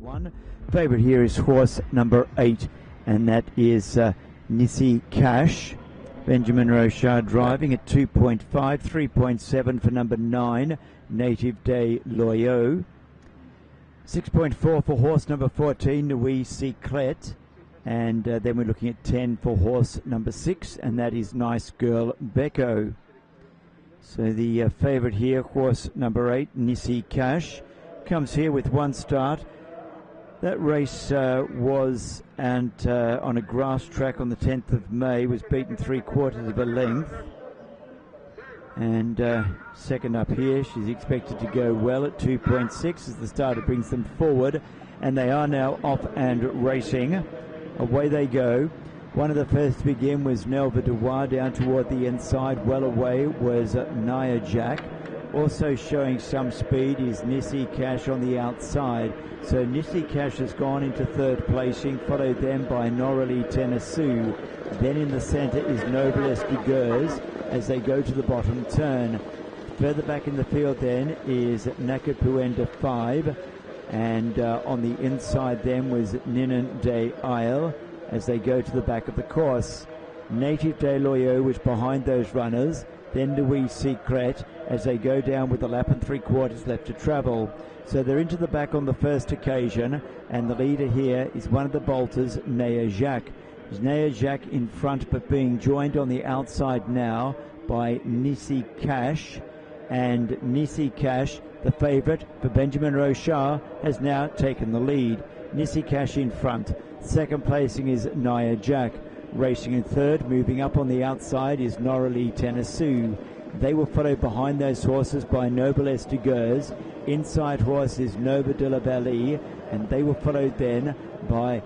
1. Favourite here is horse number 8, and that is Nissi Cash. Benjamin Rochard driving at 2.5, 3.7 for number 9, Native Day Loyo. 6.4 for horse number 14, Nui Secret. And then we're looking at 10 for horse number 6, and that is Nice Girl Beko. So the favourite here, horse number 8, Nissi Cash, comes here with one start. That race was on a grass track on the 10th of May, was beaten 3/4 of a length. And second up here, she's expected to go well at 2.6 as the starter brings them forward. And they are now off and racing. Away they go. One of the first to begin was Nelva Dewa down toward the inside. Well away was Naya Jack. Also showing some speed is Nissi Cash on the outside. So Nissi Cash has gone into third placing, followed then by Norali Tennessee. Then in the centre is Noblesse de Gers as they go to the bottom turn. Further back in the field then is Nakapuenda 5. And on the inside then was Ninan Day Isle as they go to the back of the course. Native Day Loyo was behind those runners. Then Nui Secret as they go down with a lap and 3/4 left to travel. So they're into the back on the first occasion, and the leader here is one of the bolters, Naya Jacques. Naya Jacques in front, but being joined on the outside now by Nissi Cash. And Nissi Cash, the favourite for Benjamin Rochard, has now taken the lead. Nissi Cash in front. Second placing is Naya Jacques. Racing in third, moving up on the outside is Norali Tennessee. They will follow behind those horses by Noblesse de Gers. Inside horse is Nova de la Vallée, and they will follow then by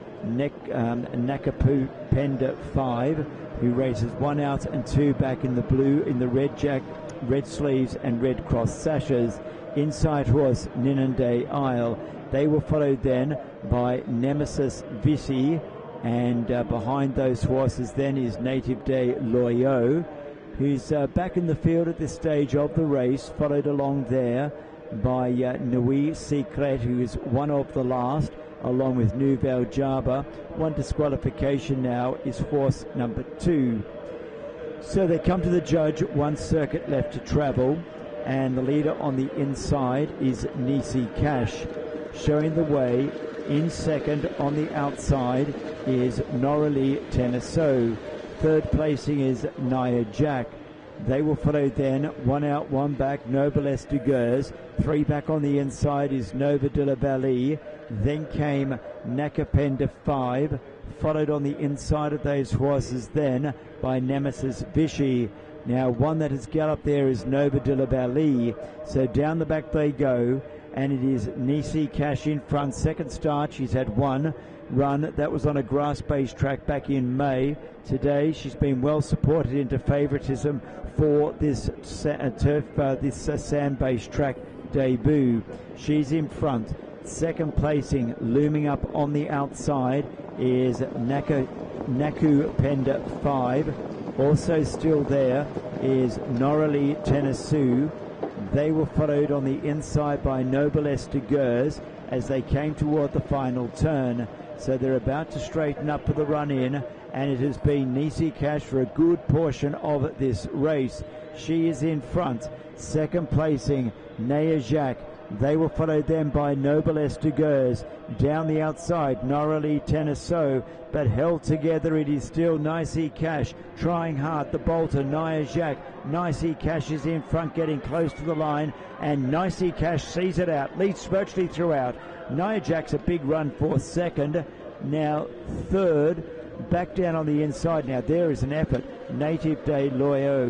Nakapu Penda 5, who races 1 out and 2 back in the blue, in the red jack, red sleeves and red cross sashes. Inside horse Ninan Day Isle. They will follow then by Nemesis Visi, and behind those horses then is Native Day Loyo, who's back in the field at this stage of the race, followed along there by Nui Secret, who is one of the last, along with Nouvelle Java. One disqualification now is horse number 2. So they come to the judge, one circuit left to travel, and the leader on the inside is Nissi Cash. Showing the way in second on the outside is Norali Tennessee. Third placing is Naya Jack. They will follow then 1 out, 1 back, Noblesse de Gers. 3 back on the inside is Nova de la Vallée. Then came Nakapenda 5, followed on the inside of those horses then by Nemesis Vichy. Now one that has galloped there is Nova de la Vallée. So down the back they go, and it is Nissi Cash in front. Second start, she's had one run. That was on a grass-based track back in May. Today she's been well supported into favouritism for this sand-based track debut. She's in front. Second placing, looming up on the outside, is Naku Penda 5. Also still there is Norali Tennessee. They were followed on the inside by Noblesse de Gers as they came toward the final turn. So they're about to straighten up for the run-in, and it has been Nissi Cash for a good portion of this race. She is in front. Second placing, Naya Jacques. They will follow them by Noblesse de Gers. Down the outside, Norali Tennessee, but held together it is still Nissi Cash, trying hard, the bolter, Naya Jacques. Nissi Cash is in front, getting close to the line, and Nissi Cash sees it out, leads virtually throughout. Naya Jacque's a big run for second, now third, back down on the inside. Now there is an effort, Native Day Loyo.